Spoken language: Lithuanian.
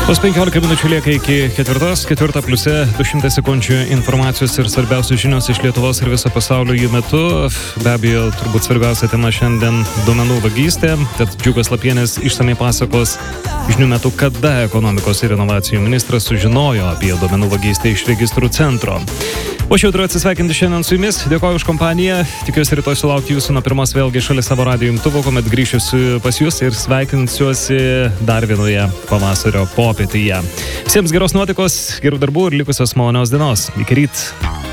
Vos 15 minučių lieka iki 4 pliuse, 200 sekundžių informacijos ir svarbiausios žinios iš Lietuvos ir viso pasaulio jų metu. Be abejo, turbūt svarbiausia tema šiandien duomenų vagystė, tad Džiugas Lapienis išsamei pasakos žinių metu, kada ekonomikos ir inovacijų ministras sužinojo apie duomenų vagystę iš registrų centro. O aš jau turiu atsisveikinti šiandien su jumis, dėkoju už kompaniją, tikiuosi rytoj sulaukti jūsų nuo 1 vėlgi šalia savo radijo imtuvo, kuomet grįšiu pas jūs ir sveikinsiuosi dar vienoje pavasario popietėje. Visiems geros nuotaikos, gerų darbų ir likusios malonios dienos. Iki ryt.